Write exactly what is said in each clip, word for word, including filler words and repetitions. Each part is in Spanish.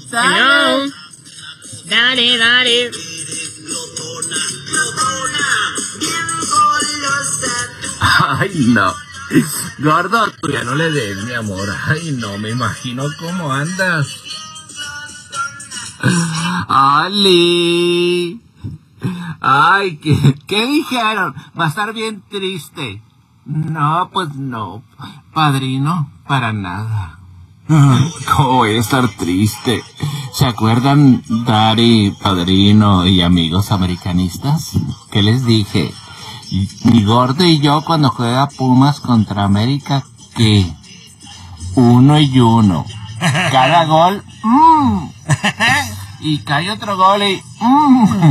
Hello. Dale, dale. Ay, no. Gordo, tú ya no le des, mi amor. Ay, no, me imagino cómo andas. ¡Ali! Ay, ¿qué, ¿qué dijeron? Va a estar bien triste. No, pues no, padrino, para nada. ¿Cómo voy a estar triste? ¿Se acuerdan, Dari, padrino y amigos americanistas? ¿Qué les dije? Mi gordo y yo cuando juega Pumas contra América, ¿qué? Uno y uno. Cada gol, mmm. Y cae otro gol y... mmm.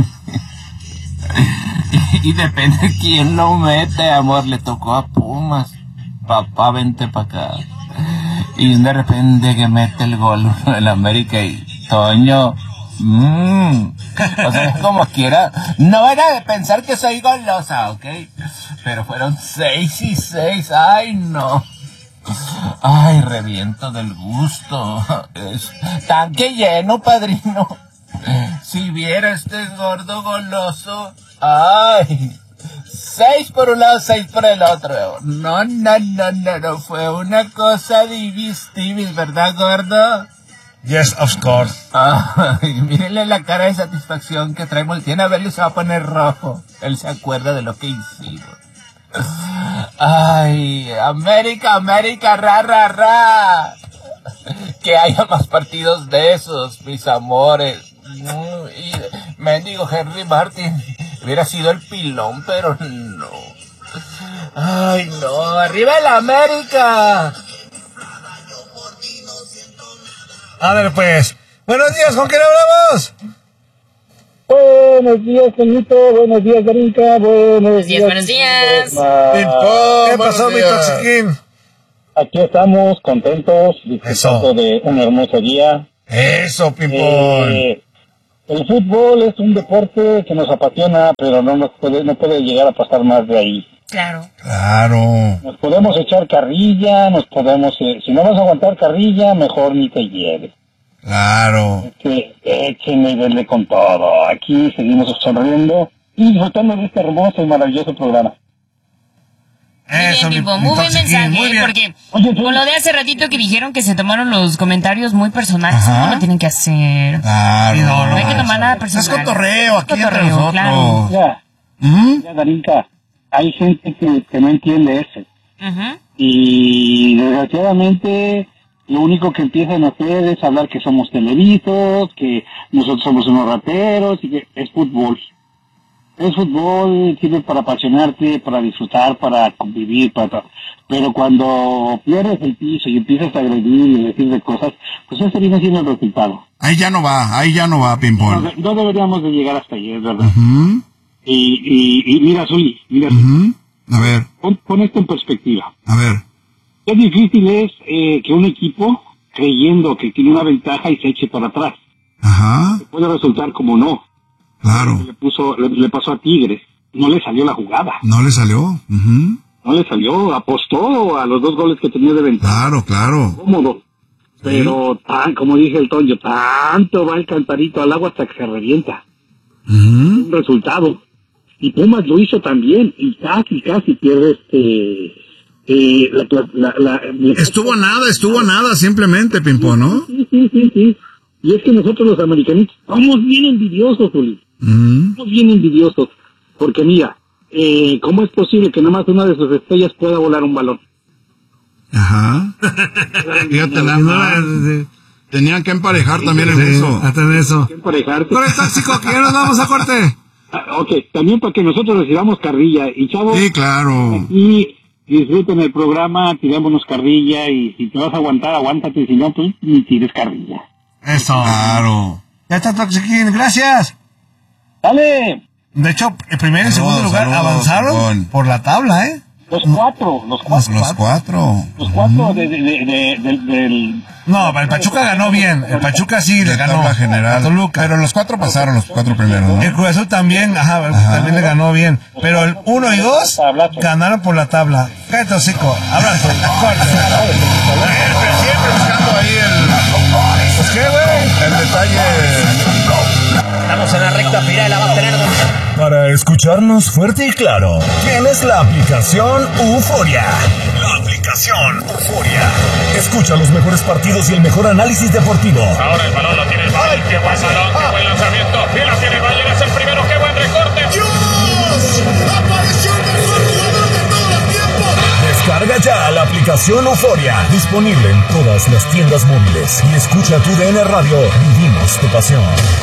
Y depende quién lo mete, amor. Le tocó a Pumas. Papá, vente para acá. Y de repente que mete el gol en América y... Toño... Mmm. O sea, como quiera. No era de pensar que soy golosa, ¿ok? Pero fueron seis y seis. Ay, no. Ay, reviento del gusto. Es tanque lleno, padrino. Si viera este gordo goloso. Ay. Seis por un lado, seis por el otro. No, no, no, no, no. Fue una cosa divis, divis, ¿verdad, gordo? Yes, of course. Ay, mírenle la cara de satisfacción que trae Moltiene. A verle, se va a poner rojo. Él se acuerda de lo que hicimos. Ay, América, América, ra, ra, ra. Que haya más partidos de esos, mis amores. Y mendigo Henry Martin hubiera sido el pilón, pero no. Ay, no, arriba el América. A ver, pues. Buenos días, ¿con quién hablamos? Buenos días, Toñito. Buenos días, Darinka. Buenos días. Buenos días. ¿Qué pasó, mi toxiquín? Aquí estamos, contentos, disfrutando de un hermoso día. Eso, Pimpón. Eh, el fútbol es un deporte que nos apasiona, pero no nos puede, no puede llegar a pasar más de ahí. Claro. Claro. Nos podemos echar carrilla, nos podemos... Eh, si no vas a aguantar carrilla, mejor ni te lleves. Claro. Es que échenle y denle con todo. Aquí seguimos sonriendo y disfrutando de este hermoso y maravilloso programa. Eso, muy bien, mi, Pipo, mi muy buen toxiquín, mensaje, muy bien. porque Oye, con lo de hace ratito que dijeron que se tomaron los comentarios muy personales, Ajá. no lo tienen que hacer. Claro. No, no hay que tomar nada personal. Es cotorreo aquí entre Cotorreo, nosotros. claro. Ya, ¿Mm? ya, Darinka, hay gente que, que no entiende eso. Ujú. Y desgraciadamente lo único que empiezan a hacer es hablar que somos televisos, que nosotros somos unos raperos, y que es fútbol. Es fútbol, sirve para apasionarte, para disfrutar, para convivir, para... pero cuando pierdes el piso y empiezas a agredir y decirle cosas, pues ese viene siendo el resultado. Ahí ya no va, ahí ya no va, No, Pimpón. de- no deberíamos de llegar hasta ahí, es verdad. Ujú, Y, y, y mira, Zuli, mira, Zuli, ujú. A ver, pon, pon esto en perspectiva. a ver. Qué difícil es eh, que un equipo, creyendo que tiene una ventaja y se eche para atrás. Ajá, Puede resultar como no. claro. Le, puso, le, le pasó a Tigres. No le salió la jugada. No le salió. Ujú. No le salió. Apostó a los dos goles que tenía de ventaja. Claro, claro. Cómodo. Pero, tan, como dice el Toño, tanto va el cantarito al agua hasta que se revienta. Ujú. Un resultado. Y Pumas lo hizo también. Y casi, casi pierde este... Eh, la, la, la, la- Estuvo a nada, estuvo a nada, simplemente, Pimpón, ¿no? Sí, sí, sí, sí. Y es que nosotros los americanistas somos bien envidiosos, Juli. Ujú. Somos bien envidiosos. Porque mira, eh, ¿cómo es posible que nada más una de sus estrellas pueda volar un balón? Ajá. Fíjate, nada más. Tenían que emparejar también en eso. Hasta en eso. ¿Qué emparejarse? Con el tóxico, que ya nos vamos a corte. Ah, ok, también para que nosotros recibamos carrilla. Y chavos, Sí, claro. y disfruten el programa, tirémonos carrilla. Y si te vas a aguantar, aguántate. Si no, pues ni tires carrilla. Eso. Claro. Ya está, Toxiquín, gracias. ¡Dale! De hecho, el primer y segundo Saludos, lugar saludos, avanzaron Pimpón. por la tabla, ¿eh? Los cuatro, los cuatro. Los cuatro. Los cuatro de, de, de, de- del- del... No, el Pachuca ganó bien. El Pachuca sí le De ganó tabla general. a Toluca. Pero los cuatro pasaron, los cuatro primeros, ¿no? El Cruz Azul también, ajá, también le ganó bien. Pero el uno y dos ganaron por la tabla. Cállate, hocico. Abrazo. Corte. Siempre buscando ahí el... Pues qué, güey. El detalle. Estamos en la recta final, la va a tener. Para escucharnos fuerte y claro, tienes la aplicación Euforia. La aplicación Euforia. Escucha los mejores partidos y el mejor análisis deportivo. Ahora el balón lo tiene el Valle. ¡Qué buen balón! ¡Qué buen lanzamiento! ¡Y lo tiene el Valle! ¡Es el primero! ¡Qué buen recorte! ¡Dios! ¡Apareció el mejor jugador de todos los tiempos! Descarga ya la aplicación Euforia. Disponible en todas las tiendas móviles. Y escucha tu D N Radio. Vivimos tu pasión.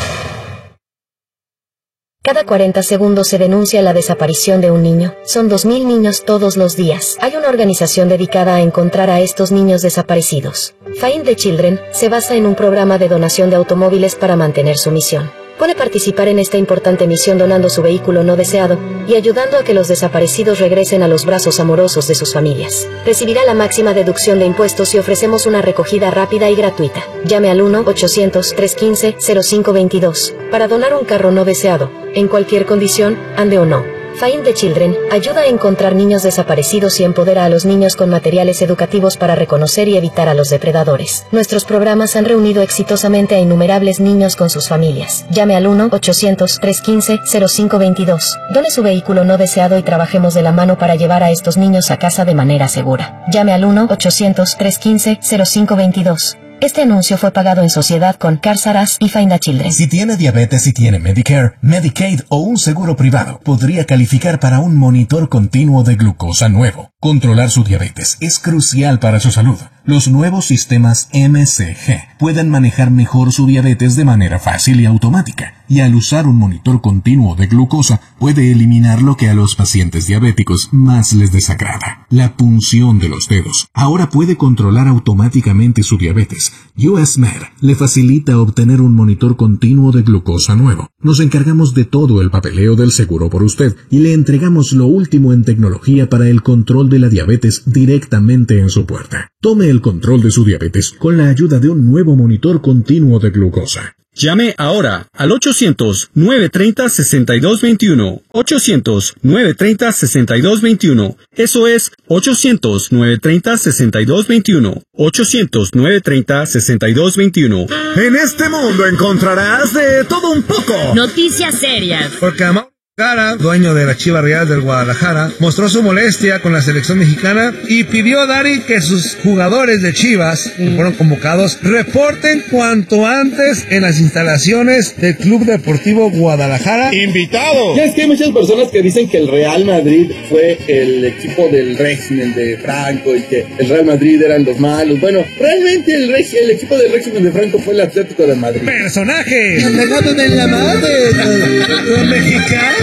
Cada cuarenta segundos se denuncia la desaparición de un niño. Son dos mil niños todos los días. Hay una organización dedicada a encontrar a estos niños desaparecidos. Find the Children se basa en un programa de donación de automóviles para mantener su misión. Puede participar en esta importante misión donando su vehículo no deseado y ayudando a que los desaparecidos regresen a los brazos amorosos de sus familias. Recibirá la máxima deducción de impuestos y ofrecemos una recogida rápida y gratuita. Llame al uno ochocientos, trescientos quince, cero cinco veintidós para donar un carro no deseado, en cualquier condición, ande o no. Find the Children ayuda a encontrar niños desaparecidos y empodera a los niños con materiales educativos para reconocer y evitar a los depredadores. Nuestros programas han reunido exitosamente a innumerables niños con sus familias. Llame al uno ochocientos, trescientos quince, cero cinco veintidós. Done su vehículo no deseado y trabajemos de la mano para llevar a estos niños a casa de manera segura. Llame al uno ochocientos, trescientos quince, cero cinco veintidós. Este anuncio fue pagado en sociedad con Cars R Us y Find a Children. Si tiene diabetes y tiene Medicare, Medicaid o un seguro privado, podría calificar para un monitor continuo de glucosa nuevo. Controlar su diabetes es crucial para su salud. Los nuevos sistemas M C G pueden manejar mejor su diabetes de manera fácil y automática. Y al usar un monitor continuo de glucosa, puede eliminar lo que a los pacientes diabéticos más les desagrada: la punción de los dedos. Ahora puede controlar automáticamente su diabetes. U S Med le facilita obtener un monitor continuo de glucosa nuevo. Nos encargamos de todo el papeleo del seguro por usted y le entregamos lo último en tecnología para el control de la diabetes directamente en su puerta. Tome el control de su diabetes con la ayuda de un nuevo monitor continuo de glucosa. Llame ahora al ochocientos, nueve treinta, sesenta y dos veintiuno. ochocientos, nueve treinta, sesenta y dos veintiuno. Eso es ochocientos, nueve treinta, sesenta y dos veintiuno. ochocientos, nueve treinta, sesenta y dos veintiuno. En este mundo encontrarás de todo un poco. Noticias serias. Porque Amaury Vergara, dueño de la Chivas Rayadas del Guadalajara, mostró su molestia con la selección mexicana y pidió a Dari que sus jugadores de Chivas, que fueron convocados, reporten cuanto antes en las instalaciones del Club Deportivo Guadalajara. ¡Invitado! Ya es que hay muchas personas que dicen que el Real Madrid fue el equipo del régimen de Franco y que el Real Madrid eran los malos. Bueno, realmente el, reg- el equipo del régimen de Franco fue el Atlético de Madrid. ¡Personajes! ¡Pegados en la madre! ¡Los mexicanos!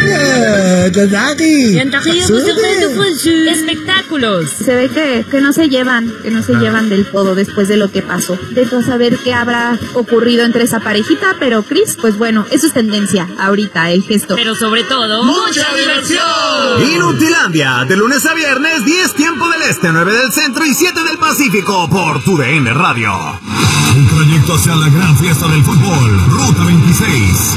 Espectáculos. Se ve que, que no se llevan, que no se llevan del todo después de lo que pasó. De todo saber qué habrá ocurrido entre esa parejita, pero Chris, pues bueno, eso es tendencia ahorita, el gesto. Pero sobre todo, ¡mucha diversión! Inutilandia, de lunes a viernes, diez tiempo del este, nueve del centro y siete del Pacífico, por tu D N Radio. Un trayecto hacia la gran fiesta del fútbol, Ruta veintiséis.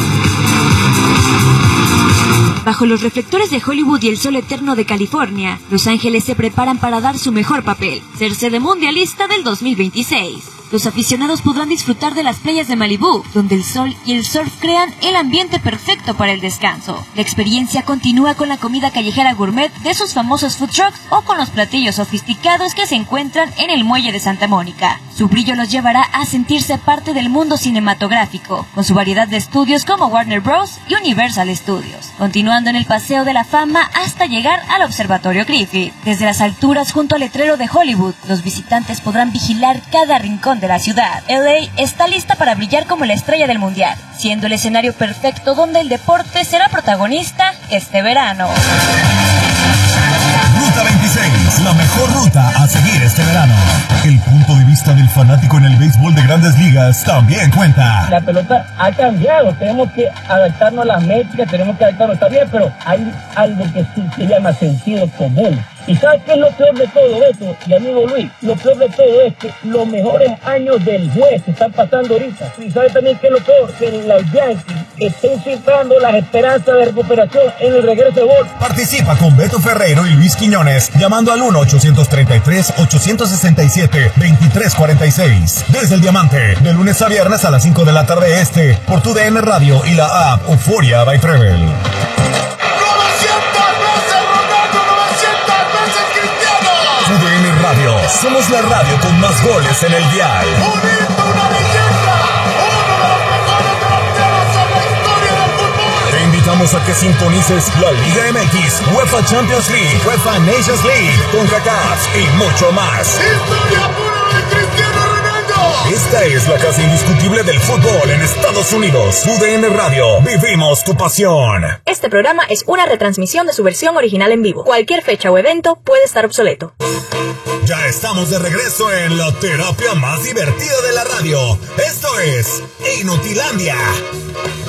Bajo los reflectores de Hollywood y el sol eterno de California, Los Ángeles se preparan para dar su mejor papel, ser sede mundialista del dos mil veintiséis. Los aficionados podrán disfrutar de las playas de Malibú, donde el sol y el surf crean el ambiente perfecto para el descanso. La experiencia continúa con la comida callejera gourmet de sus famosos food trucks o con los platillos sofisticados que se encuentran en el muelle de Santa Mónica. Su brillo los llevará a sentirse parte del mundo cinematográfico, con su variedad de estudios como Warner Bros. Y Universal Studios, continuando en el Paseo de la Fama hasta llegar al Observatorio Griffith. Desde las alturas junto al letrero de Hollywood, los visitantes podrán vigilar cada rincón de la ciudad. L A está lista para brillar como la estrella del mundial, siendo el escenario perfecto donde el deporte será protagonista este verano. Ruta veintiséis, la mejor ruta a seguir este verano. El punto de vista del fanático en el béisbol de Grandes Ligas también cuenta. La pelota ha cambiado, tenemos que adaptarnos a las métricas, tenemos que adaptarnos, está bien, pero hay algo que sí se llama sentido común. ¿Y sabes qué es lo peor de todo esto, mi amigo Luis? Lo peor de todo es que los mejores años del juez se están pasando ahorita. ¿Y sabes también qué es lo peor? Que los Yankees estén cifrando las esperanzas de recuperación en el regreso de gol. Participa con Beto Ferreiro y Luis Quiñones llamando al uno ochocientos treinta y tres, ochocientos sesenta y siete, veintitrés cuarenta y seis. Desde el Diamante, de lunes a viernes a las cinco de la tarde este, por tu D N Radio y la app Euforia by Travel. novecientas veces Ronaldo, novecientas veces Cristiano. Tu D N Radio, somos la radio con más goles en el dial. Un hito, una leyenda, uno de los mejores delanteros en la historia del fútbol. Te invitamos a que sintonices la Liga M X, UEFA Champions League, UEFA Nations League, CONCACAF y mucho más. Historia pura de Cristiano Ronaldo. Esta es la casa indiscutible del fútbol en Estados Unidos. U D N Radio, vivimos tu pasión. Este programa es una retransmisión de su versión original en vivo. Cualquier fecha o evento puede estar obsoleto. Ya estamos de regreso en la terapia más divertida de la radio. Esto es Inutilandia.